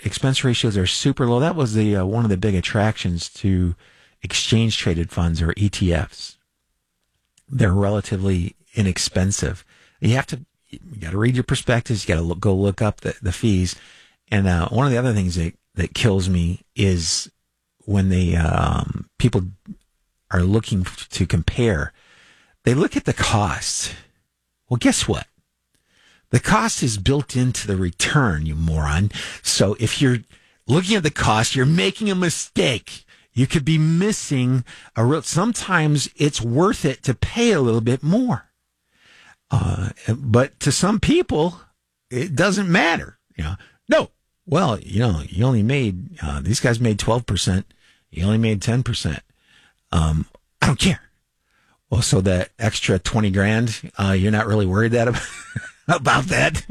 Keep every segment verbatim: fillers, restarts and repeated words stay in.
expense ratios are super low. That was the uh, one of the big attractions to exchange traded funds or E T Fs. They're relatively inexpensive. You have to, you got to read your prospectus. You got to look, go look up the, the fees. And uh, one of the other things that, that kills me is when they um, people are looking to compare. They look at the cost. Well, guess what? The cost is built into the return, you moron. So if you're looking at the cost, you're making a mistake. You could be missing a real, sometimes it's worth it to pay a little bit more. Uh, but to some people, it doesn't matter. You know, no, well, you know, you only made, uh, these guys made twelve percent. You only made ten percent. Um, I don't care. Well, so that extra twenty grand, uh, you're not really worried that about, about that.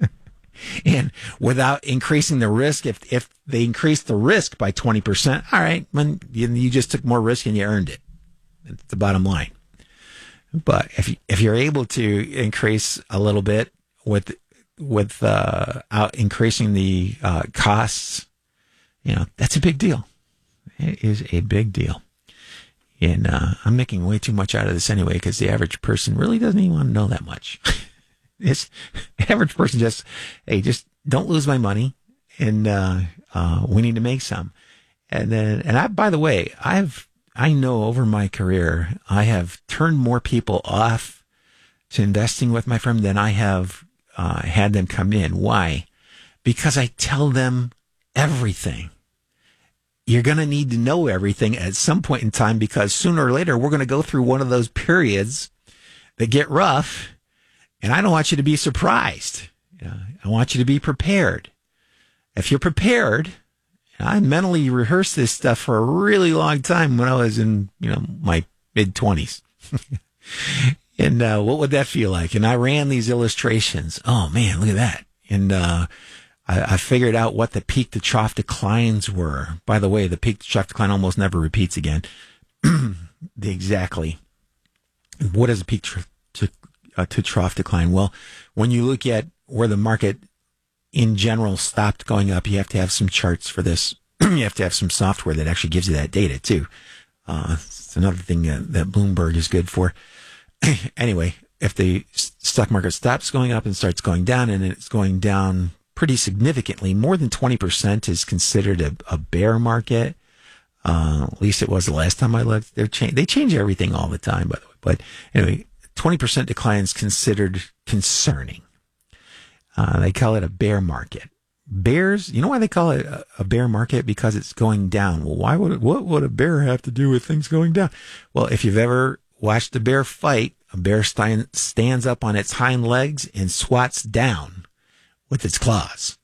And without increasing the risk, if if they increase the risk by twenty percent, all right, when you, you just took more risk and you earned it. That's the bottom line. But if you, if you're able to increase a little bit with with uh, out increasing the uh, costs, you know, that's a big deal. It is a big deal. And uh, I'm making way too much out of this anyway, because the average person really doesn't even want to know that much. It's the average person just, hey, just don't lose my money, and uh, uh, we need to make some. And then, and I, by the way, I've, I know over my career, I have turned more people off to investing with my firm than I have uh, had them come in. Why? Because I tell them everything. You're going to need to know everything at some point in time, because sooner or later, we're going to go through one of those periods that get rough. And I don't want you to be surprised. You know, I want you to be prepared. If you're prepared, I mentally rehearsed this stuff for a really long time when I was in, you know, my mid twenties. And uh, what would that feel like? And I ran these illustrations. Oh man, look at that. And uh, I, I figured out what the peak to trough declines were. By the way, the peak to trough decline almost never repeats again. the exactly. What is a peak to to Uh, to trough decline? Well, when you look at where the market in general stopped going up, you have to have some charts for this. You have to have some software that actually gives you that data too. Uh, it's another thing uh, that Bloomberg is good for. Anyway, if the stock market stops going up and starts going down, and it's going down pretty significantly, more than twenty percent is considered a, a bear market. Uh, at least it was the last time I looked. They're cha- they change everything all the time, by the way. But anyway, twenty percent decline is considered concerning. Uh, they call it a bear market. Bears, you know why they call it a, a bear market? Because it's going down. Well, why would it, what would a bear have to do with things going down? Well, if you've ever watched a bear fight, a bear st- stands up on its hind legs and swats down with its claws.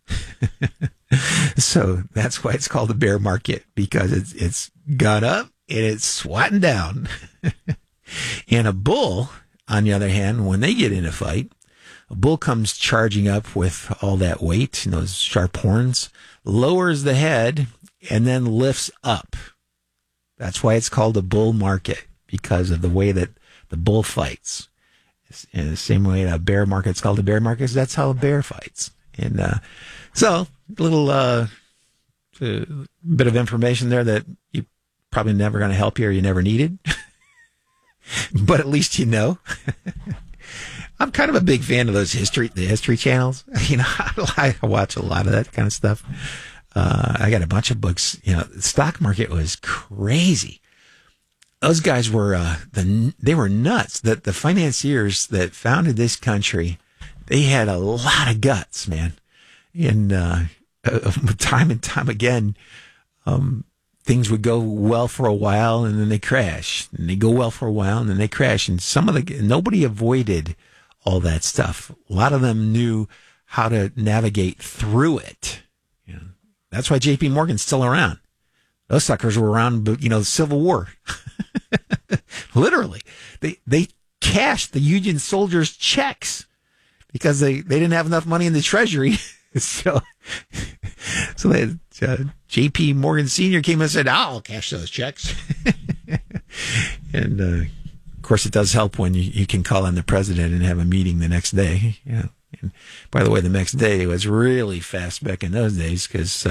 So that's why it's called a bear market, because it's it's got up and it's swatting down. And a bull, on the other hand, when they get in a fight, a bull comes charging up with all that weight and those sharp horns, lowers the head, and then lifts up. That's why it's called a bull market, because of the way that the bull fights. In the same way a bear market's called a bear market, that's how a bear fights. And uh, so, a little uh, a bit of information there that you probably never going to help you or you never needed. But at least you know. I'm kind of a big fan of those history, the history channels. You know, I watch a lot of that kind of stuff. Uh, I got a bunch of books. You know, the stock market was crazy. Those guys were, uh, the, they were nuts. The, the financiers that founded this country, they had a lot of guts, man. And, uh, uh time and time again, um, things would go well for a while and then they crash, and they go well for a while and then they crash. And some of the, nobody avoided all that stuff. A lot of them knew how to navigate through it. You know, that's why J P Morgan's still around. Those suckers were around, you know, the Civil War. Literally. They, they cashed the Union soldiers' checks because they, they didn't have enough money in the treasury. so, so they, uh, J P Morgan Senior came and said, I'll cash those checks. And, uh, of course, it does help when you, you can call on the president and have a meeting the next day. You know. And by the way, the next day was really fast back in those days because,